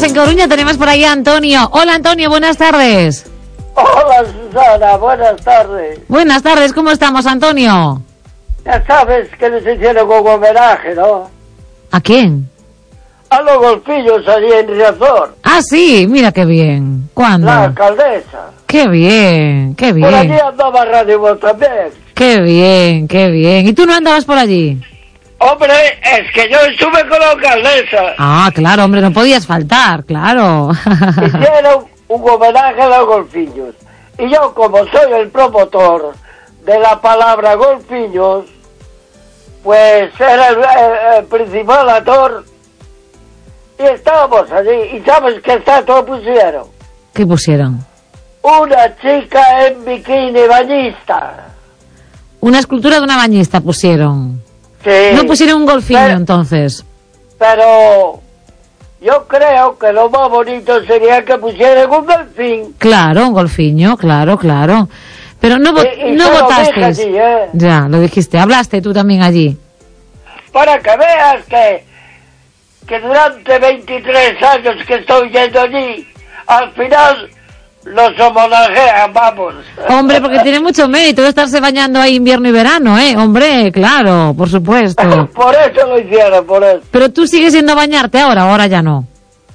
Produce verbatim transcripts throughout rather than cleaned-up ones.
en Coruña, tenemos por ahí a Antonio. Hola Antonio, buenas tardes. Hola Susana, buenas tardes. Buenas tardes, ¿cómo estamos, Antonio? Ya sabes que les hicieron un homenaje, ¿no? ¿A quién? A los golfillos allí en Riazor. Ah, sí, mira qué bien. ¿Cuándo? La alcaldesa. Qué bien, qué bien. Por allí andaba Radio Voz también. Qué bien, qué bien. ¿Y tú no andabas por allí? Hombre, es que yo estuve con la alcaldesa. Ah, claro, hombre, no podías faltar, claro. Hicieron un homenaje a los golfillos. Y yo, como soy el promotor de la palabra golfillos, pues era el, el, el principal actor. Y estábamos allí. ¿Y sabes qué estatua pusieron? ¿Qué pusieron? Una chica en bikini bañista. Una escultura de una bañista pusieron. Sí. No pusieron un golfinho, pero, entonces. Pero yo creo que lo más bonito sería que pusieran un delfín. Claro, un golfinho, claro, claro. Pero no, y, y no votaste. Allí, ¿eh? Ya, lo dijiste. Hablaste tú también allí. Para que veas que, que durante veintitrés años que estoy yendo allí, al final los homenajean, vamos. Hombre, porque tiene mucho mérito de estarse bañando ahí invierno y verano, ¿eh? Hombre, claro, por supuesto. Por eso lo hicieron, por eso. Pero tú sigues yendo a bañarte ahora, ahora ya no.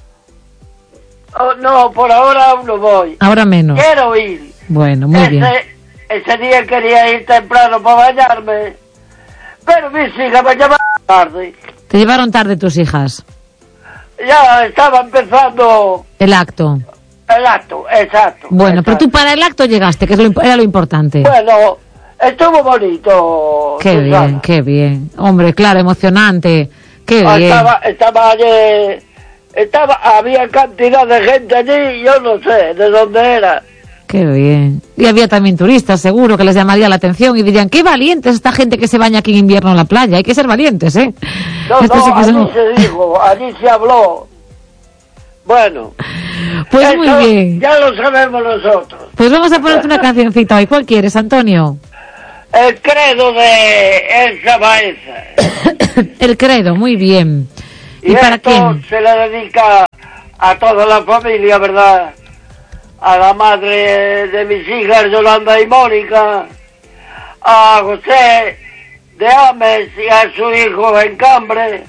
Oh, no, por ahora aún no voy. Ahora menos. Quiero ir. Bueno, muy ese, bien. Ese día quería ir temprano para bañarme, pero mis hijas me llamaron tarde. Te llevaron tarde tus hijas. Ya estaba empezando el acto. El acto, exacto. Bueno, exacto. Pero tú para el acto llegaste, que es lo, era lo importante. Bueno, estuvo bonito. Qué Susana. bien, qué bien. Hombre, claro, emocionante. Qué ah, bien. Estaba, estaba allí, estaba, había cantidad de gente allí, yo no sé de dónde era. Qué bien. Y había también turistas, seguro, que les llamaría la atención y dirían, qué valientes esta gente que se baña aquí en invierno en la playa. Hay que ser valientes, ¿eh? No, Esto no, sí que allí son... se dijo, allí se habló. Bueno. Pues eso muy bien. Ya lo sabemos nosotros. Pues vamos a ponerte una cancioncita hoy. ¿Cuál quieres, Antonio? El credo de Elsa Baeza. El credo, muy bien. ¿Y, ¿Y para esto quién? Se le dedica a toda la familia, ¿verdad? A la madre de mis hijas, Yolanda y Mónica, a José de Ames y a su hijo en Cambre,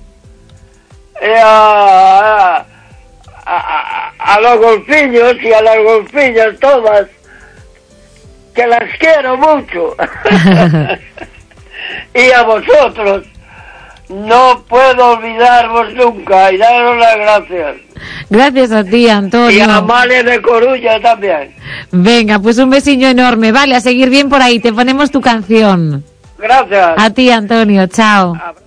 y a, a, a, a los golfillos y a las golfillas todas, que las quiero mucho. Y a vosotros, no puedo olvidaros nunca y daros las gracias. Gracias a ti, Antonio. Y a Amalia de Coruña también. Venga, pues un besiño enorme. Vale, a seguir bien por ahí. Te ponemos tu canción. Gracias. A ti, Antonio. Chao.